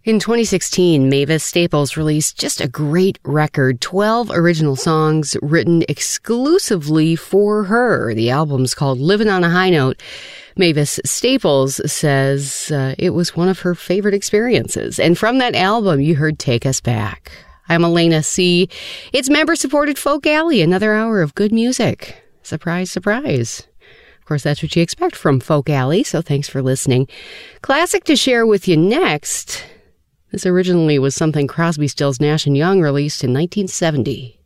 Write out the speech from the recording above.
In 2016, Mavis Staples released just a great record, 12 original songs written exclusively for her. The album's called Living on a High Note. Mavis Staples says it was one of her favorite experiences. And from that album, you heard Take Us Back. I'm Elena C. It's member-supported Folk Alley, another hour of good music. Surprise, surprise. Of course, that's what you expect from Folk Alley, so thanks for listening. Classic to share with you next. This originally was something Crosby, Stills, Nash & Young released in 1970.